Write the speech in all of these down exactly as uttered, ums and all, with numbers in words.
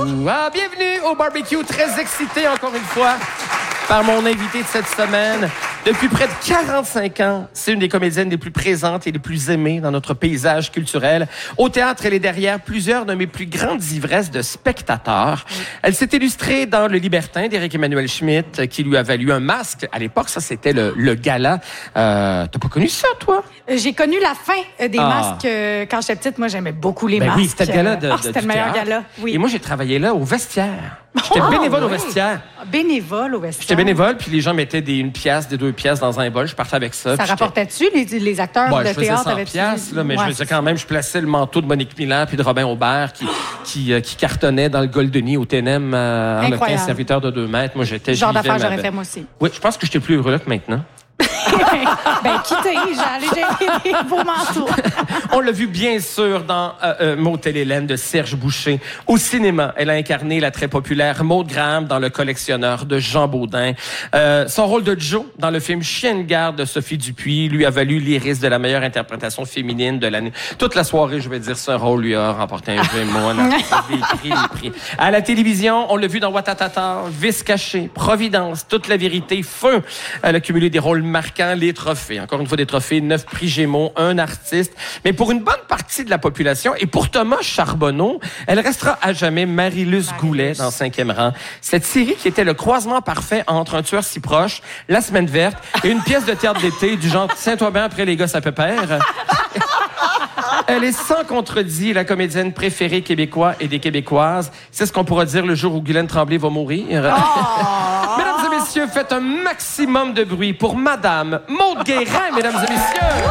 Ah, bienvenue au barbecue, très excité encore une fois par mon invité de cette semaine. Depuis près de quarante-cinq ans, c'est une des comédiennes les plus présentes et les plus aimées dans notre paysage culturel. Au théâtre, elle est derrière plusieurs de mes plus grandes ivresses de spectateurs. Elle s'est illustrée dans Le Libertin d'Éric Emmanuel Schmitt, qui lui a valu un masque. À l'époque, ça, c'était le, le gala. Euh, t'as pas connu ça, toi? J'ai connu la fin des ah. masques. Euh, quand j'étais petite, moi, j'aimais beaucoup les ben masques. Oui, c'était le gala de, ah, de c'était le meilleur théâtre. gala, oui. Et moi, j'ai travaillé là, au vestiaire. J'étais oh, bénévole oui. au vestiaire. Bénévole au vestiaire. J'étais bénévole, puis les gens mettaient des, une pièce, des deux pièces dans un bol. Je partais avec ça. Ça rapportait-tu, les, les acteurs bon, de je théâtre? cent piastres, là, mais ouais, je faisais quand même, je plaçais le manteau de Monique Miller puis de Robin Aubert qui, qui, euh, qui cartonnait dans le Goldeny au T N M euh, en quinze serviteurs de deux mètres. Moi, j'étais... Genre d'affaires, j'aurais fait moi aussi. Oui, je pense que j'étais plus heureux là que maintenant. ben, quittez, j'allais gérer vos manteaux. On l'a vu, bien sûr, dans euh, euh, Motel Hélène de Serge Boucher. Au cinéma, elle a incarné la très populaire Maude Graham dans Le Collectionneur de Jean Baudin. Euh, son rôle de Jo dans le film Chien de garde de Sophie Dupuis lui a valu l'Iris de la meilleure interprétation féminine de l'année. Toute la soirée, je vais dire, ce rôle lui a remporté un Gémeaux. Des prix, des prix. À la télévision, on l'a vu dans Ouattatata, Vice caché, Providence, Toute la vérité, Feu. Elle a cumulé des rôles marquants, les trophées. Encore une fois, des trophées, neuf prix Gémeaux, un artiste. Mais pour une bonne partie de la population, et pour Thomas Charbonneau, elle restera à jamais Marie-Luce Goulet dans Cinquième rang. Cette série qui était le croisement parfait entre Un tueur si proche, La semaine verte et une pièce de théâtre d'été du genre Tiens-toi bien après les gosses à pépère. Elle est sans contredit la comédienne préférée québécois et des Québécoises. C'est ce qu'on pourra dire le jour où Guylaine Tremblay va mourir. Oh! Mesdames et messieurs, faites un maximum de bruit pour Madame Maude Guérin, mesdames et messieurs.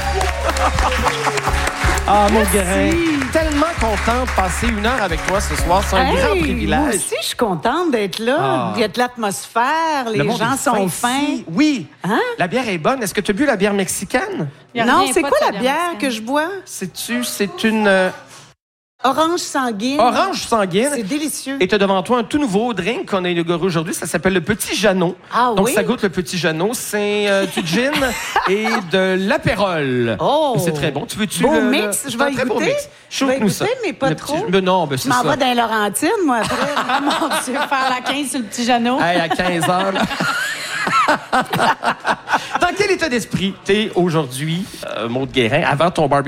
Ah, Maude Guérin, tellement contente de passer une heure avec toi ce soir. C'est un hey, grand privilège. Moi aussi, je suis contente d'être là. Ah. Il y a de l'atmosphère, les gens sont fins. Oui. Hein? La bière est bonne. Est-ce que tu as bu la bière mexicaine? Non, c'est quoi la bière que je bois? Sais-tu, c'est une... Euh... Orange sanguine. Orange sanguine. C'est délicieux. Et tu as devant toi un tout nouveau drink qu'on a inauguré aujourd'hui. Ça s'appelle le Petit Jeannot. Ah Donc, oui? ça goûte le Petit Jeannot. C'est euh, du gin et de l'apérole. Oh! C'est très bon. Tu veux-tu... Beau le, mix. le... Je vais y goûter. Mix. Je vais y goûter, ça. Mais pas le trop. Petit... Mais non, ben c'est ça. Je m'en ça. vais dans Laurentine, moi, après. Ah, mon Dieu, faire la quinze sur le Petit Jeannot. Hey, à quinze heures, là. Dans quel état d'esprit t'es aujourd'hui, euh, Maude Guérin, avant ton barbecue?